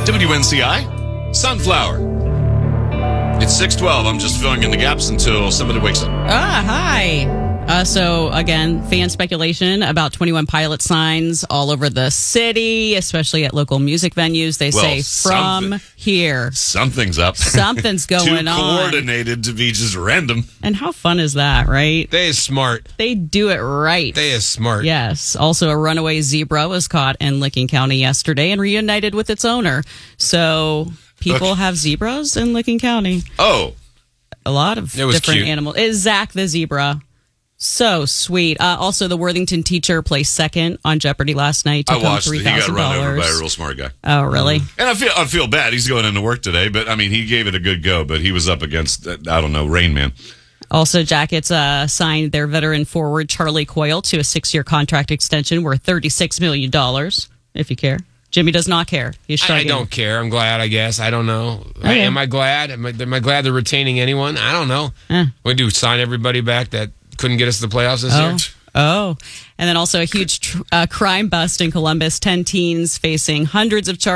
WNCI, Sunflower. It's 6:12. I'm just filling in the gaps until somebody wakes up. Hi. So, again, fan speculation about 21 Pilot signs all over the city, especially at local music venues. They say from here. Something's up. Something's going Too on. coordinated to be just random. And how fun is that, right? They is smart. They do it right. They is smart. Yes. Also, a runaway zebra was caught in Licking County yesterday and reunited with its owner. So, people have zebras in Licking County. Oh. A lot of different animals. It's Zach the zebra. So sweet. Also, the Worthington teacher placed second on Jeopardy last night. I watched it. He got run over by a real smart guy. Oh, really? And I feel bad. He's going into work today, but I mean, he gave it a good go. But he was up against, I don't know, Rain Man. Also, Jackets signed their veteran forward Charlie Coyle to a 6-year contract extension worth $36 million, if you care. Jimmy does not care. He's shrugging. I don't care. I'm glad, I guess. I don't know. Okay. Am I glad? Am I glad they're retaining anyone? I don't know. We do sign everybody back that couldn't get us to the playoffs this year. Oh. And then also a huge crime bust in Columbus. 10 teens facing hundreds of charges.